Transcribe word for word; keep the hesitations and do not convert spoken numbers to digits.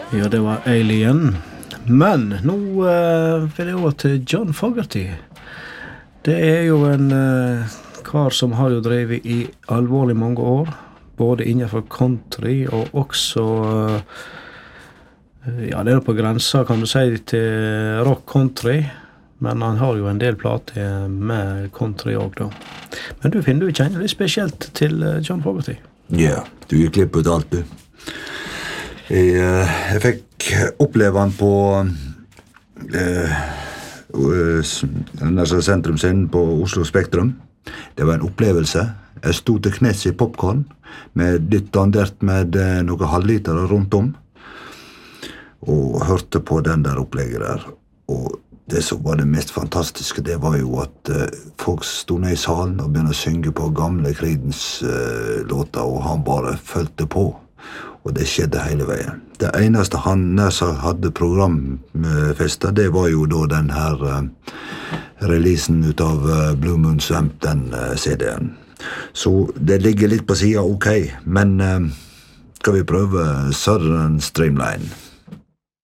Ja, det var Alien. Men nå uh, vil jeg over til John Fogerty. Det er jo en uh, kar som har jo drevet i alvorlig mange år, både innenfor country og også, uh, ja, det er på grensa, kan du si, til rock country, men han har jo en del plater med country også da. Men du finner du kjenner litt spesielt til uh, John Fogerty. Ja, du gir klipp ut alt, du. Jeg, jeg fikk oppleve han på eh, altså sentrum sin på Oslo Spektrum. Det var en opplevelse. Jeg stod til knes i popcorn med ditt dandert med eh, noen halvliter rundt om og hørte på den der opplegget der. Og det som var det mest fantastiske, det var jo at eh, folk stod ned i salen og begynte å synge på gamle Creedence eh, låter, og han bare følte på. Og det skjedde hele veien. Det eneste han nærsa hadde programfesta, det var jo da den her uh, releasen ut av uh, Blue Moon Swamp, den uh, C D-en. Så det ligger litt på siden, ok, men uh, skal vi prøve Southern Streamline?